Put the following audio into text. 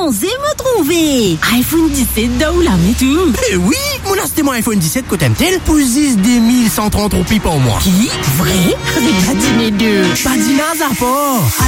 osé me trouver. iPhone 17 d'où la met tout. Eh oui, mon acheté mon iPhone 17 que t'aimes tel pour 10 des 1130 roupies par mois. Qui? Vrai? Avec pas dîner deux. Pas d'inaze à part.